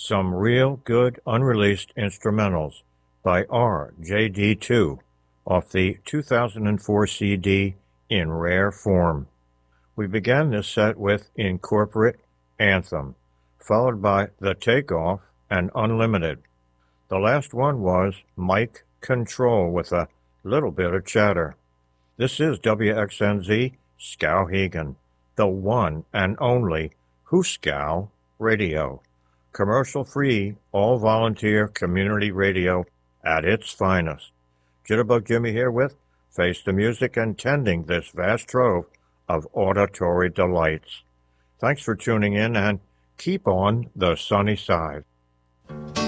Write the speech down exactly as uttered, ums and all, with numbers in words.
some real good unreleased instrumentals by R J D two off the two thousand four C D In Rare Form. We began this set with Incorporate Anthem, followed by The Takeoff and Unlimited. The last one was Mic Control with a little bit of chatter. This is W X N Z Skowhegan, the one and only Hooskow Radio. Commercial-free, all-volunteer community radio at its finest. Jitterbug Jimmy here with Face the Music and tending this vast trove of auditory delights. Thanks for tuning in and keep on the sunny side.